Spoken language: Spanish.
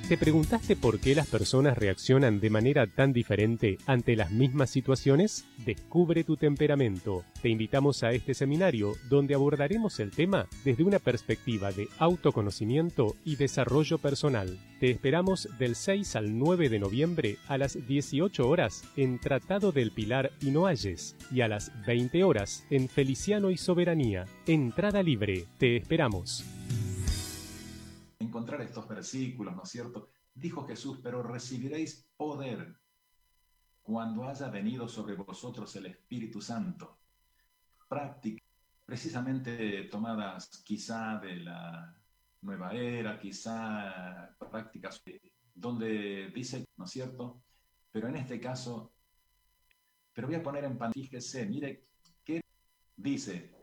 ¿Te preguntaste por qué las personas reaccionan de manera tan diferente ante las mismas situaciones? Descubre tu temperamento. Te invitamos a este seminario donde abordaremos el tema desde una perspectiva de autoconocimiento y desarrollo personal. Te esperamos del 6 al 9 de noviembre a las 18 horas en Tratado del Pilar y Noalles y a las 20 horas en Feliciano y Soberanía. Entrada libre. Te esperamos. Encontrar estos versículos, ¿no es cierto? Dijo Jesús, pero recibiréis poder cuando haya venido sobre vosotros el Espíritu Santo. Prácticas, precisamente tomadas quizá de la nueva era, quizá prácticas donde dice, ¿no es cierto? Pero en este caso, pero voy a poner en pantalla, fíjese, mire, ¿qué dice?